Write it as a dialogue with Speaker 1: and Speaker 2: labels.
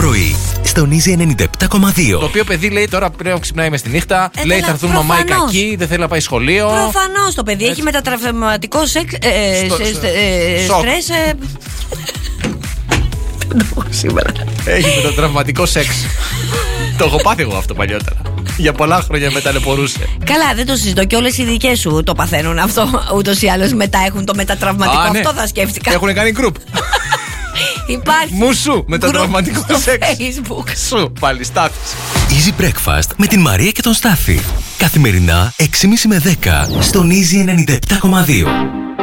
Speaker 1: πρωί, στον Easy 97,2.
Speaker 2: Το οποίο παιδί λέει τώρα πρέπει να ξυπνάει μες τη νύχτα. Λέει θα έρθουν μαμά η κακή, δεν θέλει να πάει σχολείο.
Speaker 3: Προφανώς το παιδί έχει μετατραυματικό στρες. Σήμερα.
Speaker 2: Έχει μετατραυματικό σεξ. Το έχω πάθει εγώ αυτό παλιότερα. Για πολλά χρόνια με ταλαιπωρούσε.
Speaker 3: Καλά, δεν το συζητώ. Και όλες οι δικές σου το παθαίνουν αυτό. Ούτως ή άλλως μετά έχουν το μετατραυματικό. Αυτό θα σκέφτηκα.
Speaker 2: Έχουν κάνει group.
Speaker 3: Υπάρχει.
Speaker 2: Μουσου μετατραυματικό σεξ.
Speaker 3: Facebook.
Speaker 2: Σου πάλι Στάθης.
Speaker 1: Easy Breakfast με την Μαρία και τον Στάθη. Καθημερινά 6.30 με 10 στον Easy 97,2.